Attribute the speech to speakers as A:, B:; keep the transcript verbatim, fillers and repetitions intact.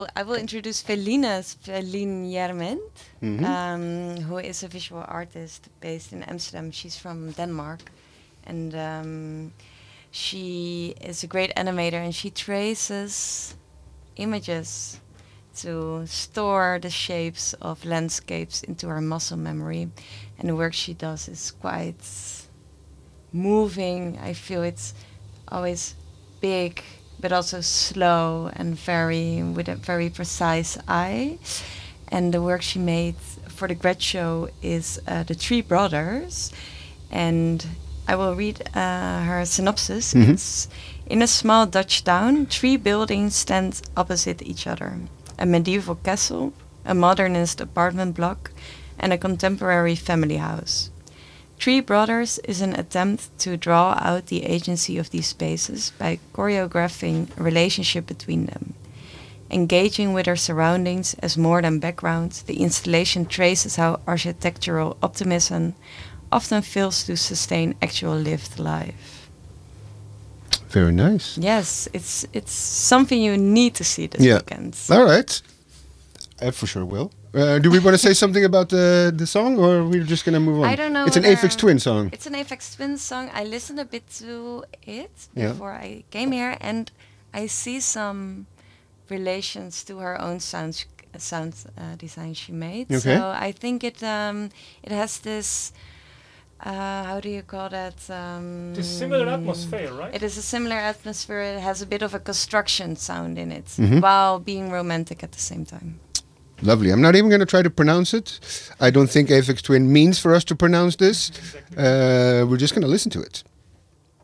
A: I will introduce Feline, Feline Jerment,
B: Mhm.
A: um, who is a visual artist based in Amsterdam. She's from Denmark, and um, she is a great animator, and she traces images to store the shapes of landscapes into her muscle memory. And the work she does is quite moving. I feel it's always big, but also slow and very with a very precise eye. And the work she made for the Gret show is uh, the Three Brothers. And I will read uh, her synopsis.
B: Mhm.
A: It's in a small Dutch town, three buildings stand opposite each other: a medieval castle, a modernist apartment block, and a contemporary family house. Three Brothers is an attempt to draw out the agency of these spaces by choreographing a relationship between them. Engaging with our surroundings as more than background, the installation traces how architectural optimism often fails to sustain actual lived life.
B: Very nice.
A: Yes, it's it's something you need to see this
B: Yeah.
A: weekend.
B: All right. I for sure will. Uh, do we want to say something about the the song, or we're just gonna move on?
A: I don't know.
B: It's an
A: whether-
B: Aphex Twin song.
A: It's an Aphex Twin song. I listened a bit to it
B: Yeah.
A: before I came here, and I see some relations to her own sound sound uh, design she made.
B: Okay.
A: So I think it um, it has this. Uh, how do you call that? Um,
C: It is similar atmosphere, right?
A: It is a similar atmosphere. It has a bit of a construction sound in it,
B: Mhm.
A: while being romantic at the same time.
B: Lovely. I'm not even going to try to pronounce it. I don't think Aphex Twin means for us to pronounce this.
C: Exactly.
B: Uh, we're just going to listen to it.